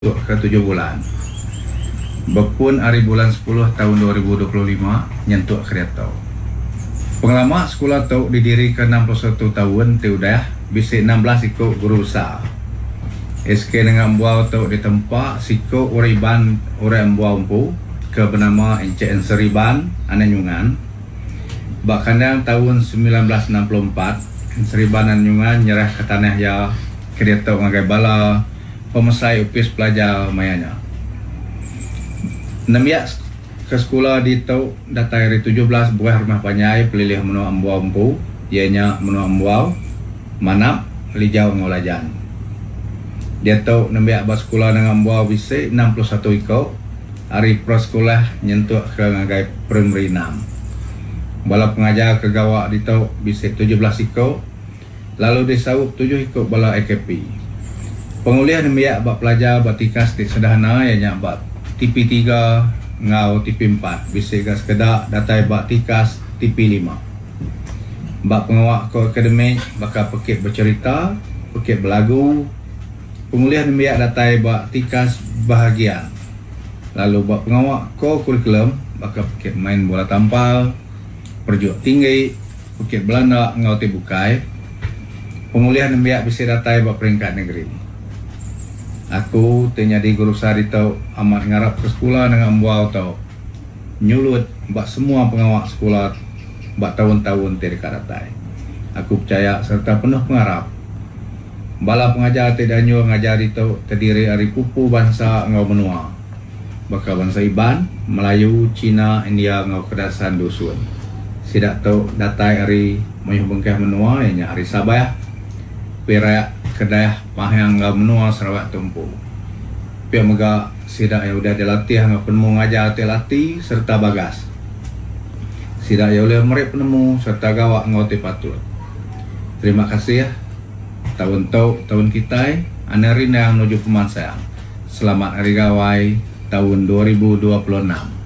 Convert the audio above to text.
ke 7 bulan. Berpun hari bulan 10 tahun 2025 nyentuk kereta. Pengelama sekolah tu didirikan 61 tahun teudah bisi 16 ikut guru besar. SK dengan buau tu di tempat siko uriban orang buau empu ke bernama Encik Seriban Ananyungan. Bakandang tahun 1964 Seriban Ananyungan nyerah ke tanah ya kereta ngagai bala pemesai upis pelajar mayanya. Namiak ke sekolah di tau datai hari 17 buah rumah panyai pelilih menua ambuau empu ianya menua ambuau manap lijau ngolajan. Dia tau namiak bas sekolah dengan ambuau bisi 61 ikut hari prasekolah nyentuk ke ngagai primary 6. Bala pengajar ke gawak di tau bisi 17 ikut lalu disaup 7 ikut bala AKP. Penguliah nemiak bak pelajar bak tikas di sederhana ianya bak TP3 ngau TP4 bisi gas kedak datai bak tikas TP5. Bak pengawak ko akademik bakal pekit bercerita, pekit berlagu. Penguliah nemiak datai bak tikas bahagian. Lalu bak pengawak ko kurikulum bakal pekit main bola tampal, perjuk tinggi, pekit Belanda ngau tibukai. Penguliah nemiak bisi datai bak peringkat negeri. Aku terjadi guru sari tau amat ngarap ke sekolah dengan buau tau nyulut bak semua pengawak sekolah bak tahun-tahun terdekat datai. Aku percaya serta penuh pengharap bala pengajar tidak nyu ngajari tau terdiri dari pupu bangsa ngau menua bakal bangsa Iban, Melayu, Cina, India ngau kedasan dusun. Sidak tau datai hari mayuh bengkeh menua ianya hari Sabah pirayak kedai pahang ngau menua Sarawak tumpu. Pihak mega sidak yang udah dilatih ngau penemu ngajar latih serta bagas. Sidak yang oleh mereka penemu serta gawak ngau patut. Terima kasih ya. Tahun kita anarin yang menuju peman sayang. Selamat hari gawai tahun 2026.